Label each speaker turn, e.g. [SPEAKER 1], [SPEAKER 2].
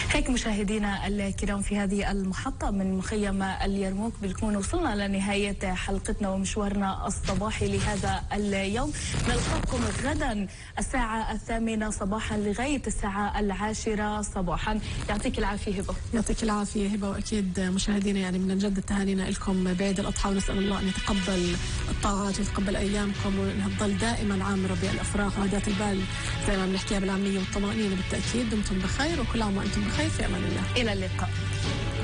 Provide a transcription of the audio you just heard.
[SPEAKER 1] هيك مشاهدينا الكرام في هذه المحطة من مخيم اليرموك بنكون وصلنا لنهاية حلقتنا ومشوارنا الصباحي لهذا اليوم. نلقاكم غدا الساعة 8 صباحا لغاية الساعة 10 صباحا. يعطيك العافية هبة.
[SPEAKER 2] يعطيك العافية هبة، وأكيد مشاهدينا يعني من نجدد تهانينا لكم بعيد الأضحى، ونسأل الله أن يتقبل الطاعات ويتقبل أيامكم وأنها تظل دائما عامرة بالأفراح وهدات البال زي ما بنحكيها بالعامية والطمأنينة. بالتأكيد دمتم بخير وكل عام وأنتم بخير، في أمان الله.
[SPEAKER 1] إلى اللقاء.